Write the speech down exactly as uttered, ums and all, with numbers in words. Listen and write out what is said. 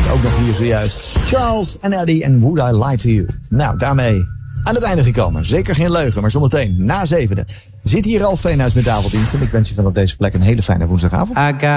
ook nog hier zojuist Charles en Eddie en Would I Lie to You. Nou, daarmee aan het einde gekomen. Zeker geen leugen, maar zometeen na zevende zit hier Ralf Veenhuis met de avonddienst. En ik wens je vanaf deze plek een hele fijne woensdagavond.